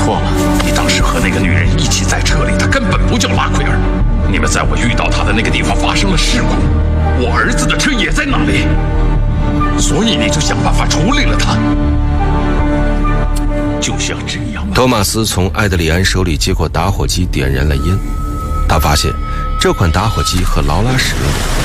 错了， 你当时和那个女人一起在车里，她根本不叫拉奎尔。你们在我遇到她的那个地方发生了事故，我儿子的车也在那里，所以你就想办法处理了她。就像这样。 托马斯从艾德里安手里接过打火机，点燃了烟。他发现这款打火机和劳拉使用的